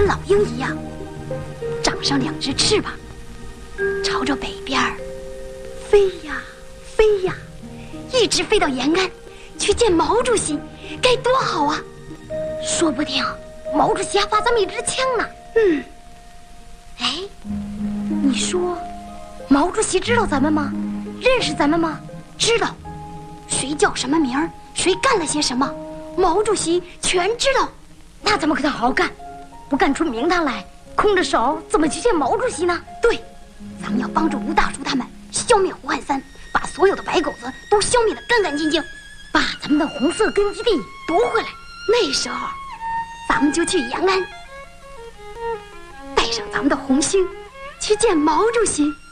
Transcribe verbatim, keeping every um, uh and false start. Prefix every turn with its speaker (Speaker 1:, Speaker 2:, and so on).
Speaker 1: 老鹰一样，长上两只翅膀，朝着北边飞呀飞呀，一直飞到延安，去见毛主席，该多好啊！说不定毛主席还发咱们一支枪呢。嗯，哎，你说毛主席知道咱们吗？认识咱们吗？知道，谁叫什么名儿，谁干了些什么，毛主席全知道。那咱们可得好好干，不干出名堂来，空着手怎么去见毛主席呢？对，咱们要帮助吴大叔他们消灭胡汉三，把所有的白狗子都消灭得干干净净，把咱们的红色根据地夺回来。那时候咱们就去延安，带上咱们的红星，去见毛主席。